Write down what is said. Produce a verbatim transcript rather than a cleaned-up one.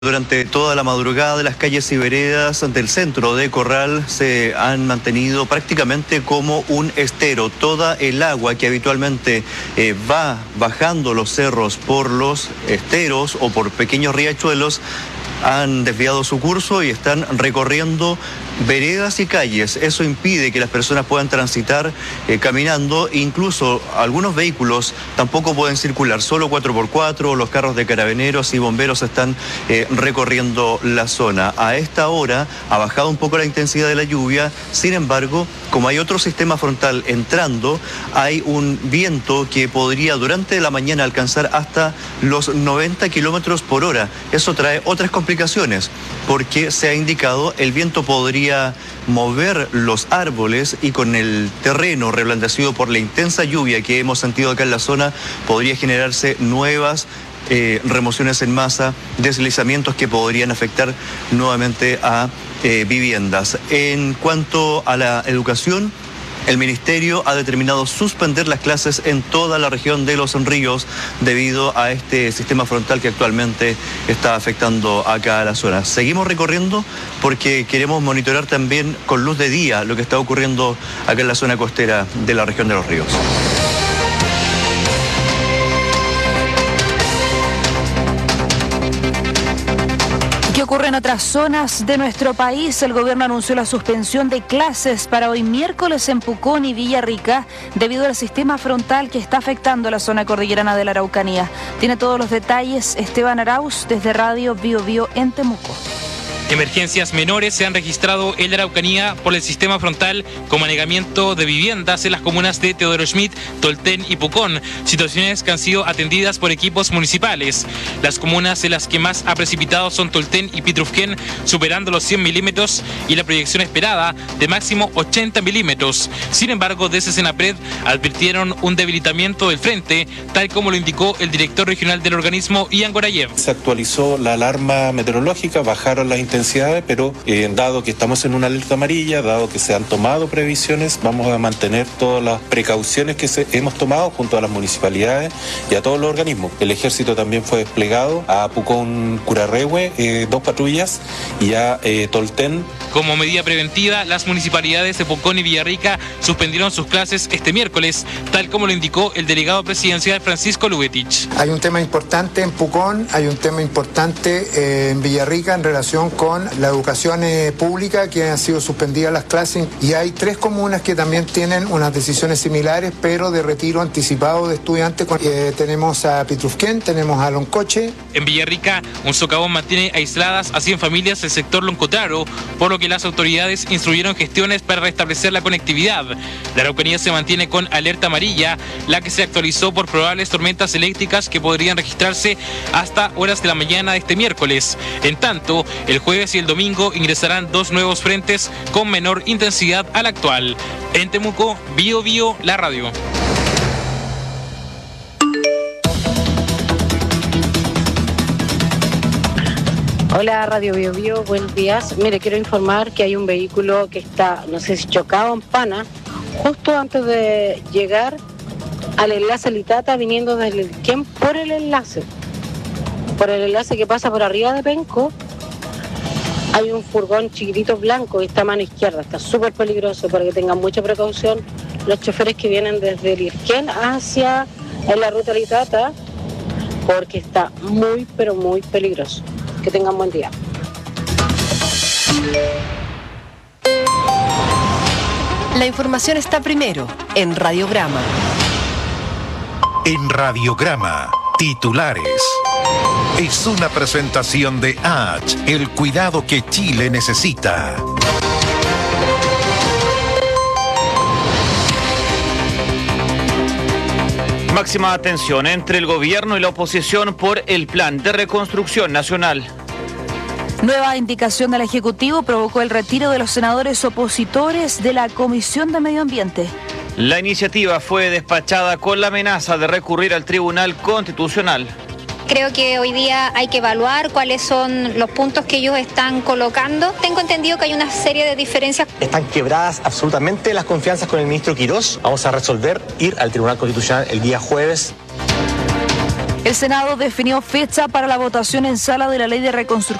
Durante toda la madrugada, las calles y veredas del centro de Corral se han mantenido prácticamente como un estero. Toda el agua que habitualmente eh, va bajando los cerros por los esteros o por pequeños riachuelos han desviado su curso y están recorriendo veredas y calles. Eso impide que las personas puedan transitar eh, caminando. Incluso algunos vehículos tampoco pueden circular. Solo cuatro por cuatro, los carros de carabineros y bomberos están eh, recorriendo la zona. A esta hora ha bajado un poco la intensidad de la lluvia. Sin embargo, como hay otro sistema frontal entrando, hay un viento que podría durante la mañana alcanzar hasta los noventa kilómetros por hora. Eso trae otras complicaciones, porque se ha indicado el viento podría mover los árboles y con el terreno reblandecido por la intensa lluvia que hemos sentido acá en la zona, podría generarse nuevas eh, remociones en masa, deslizamientos que podrían afectar nuevamente a eh, viviendas. En cuanto a la educación, el Ministerio ha determinado suspender las clases en toda la región de Los Ríos debido a este sistema frontal que actualmente está afectando acá a la zona. Seguimos recorriendo porque queremos monitorear también con luz de día lo que está ocurriendo acá en la zona costera de la región de Los Ríos. ¿Qué ocurre en otras zonas de nuestro país? El gobierno anunció la suspensión de clases para hoy miércoles en Pucón y Villarrica debido al sistema frontal que está afectando la zona cordillerana de la Araucanía. Tiene todos los detalles Esteban Arauz desde Radio Bio Bio en Temuco. Emergencias menores se han registrado en la Araucanía por el sistema frontal como anegamiento de viviendas en las comunas de Teodoro Schmidt, Tolten y Pucón, situaciones que han sido atendidas por equipos municipales. Las comunas en las que más ha precipitado son Tolten y Pitrufquén, superando los cien milímetros y la proyección esperada de máximo ochenta milímetros. Sin embargo, desde Senapred advirtieron un debilitamiento del frente, tal como lo indicó el director regional del organismo, Ian Gorayev. Se actualizó la alarma meteorológica, bajaron las intensidades, pero eh, dado que estamos en una alerta amarilla, dado que se han tomado previsiones, vamos a mantener todas las precauciones que se, hemos tomado junto a las municipalidades y a todos los organismos. El ejército también fue desplegado a Pucón Curarrehue, eh, dos patrullas, y a eh, Tolten. Como medida preventiva, las municipalidades de Pucón y Villarrica suspendieron sus clases este miércoles, tal como lo indicó el delegado presidencial Francisco Lubetich. Hay un tema importante en Pucón, hay un tema importante eh, en Villarrica en relación con la educación eh, pública, que han sido suspendidas las clases, y hay tres comunas que también tienen unas decisiones similares, pero de retiro anticipado de estudiantes. Eh, tenemos a Pitrufquén, tenemos a Loncoche. En Villarrica, un socavón mantiene aisladas a cien familias del sector Loncotraro, por lo que las autoridades instruyeron gestiones para restablecer la conectividad. La Araucanía se mantiene con alerta amarilla, la que se actualizó por probables tormentas eléctricas que podrían registrarse hasta horas de la mañana de este miércoles. En tanto, el jueves y el domingo ingresarán dos nuevos frentes con menor intensidad al actual. En Temuco, Bio Bio, la radio. Hola, Radio Bio Bio, buenos días. Mire, quiero informar que hay un vehículo que está, no sé si chocado en Pana, justo antes de llegar al enlace Litata, viniendo desde el Quem por el enlace. Por el enlace que pasa por arriba de Penco, hay un furgón chiquitito blanco que está a mano izquierda, está súper peligroso, para que tengan mucha precaución los choferes que vienen desde el Irquén hacia en la ruta Litata, porque está muy, pero muy peligroso. Que tengan buen día. La información está primero en Radiograma. En Radiograma, titulares. Es una presentación de H, el cuidado que Chile necesita. Máxima atención entre el gobierno y la oposición por el plan de reconstrucción nacional. Nueva indicación del Ejecutivo provocó el retiro de los senadores opositores de la Comisión de Medio Ambiente. La iniciativa fue despachada con la amenaza de recurrir al Tribunal Constitucional. Creo que hoy día hay que evaluar cuáles son los puntos que ellos están colocando. Tengo entendido que hay una serie de diferencias. Están quebradas absolutamente las confianzas con el ministro Quirós. Vamos a resolver ir al Tribunal Constitucional el día jueves. El Senado definió fecha para la votación en sala de la ley de reconstrucción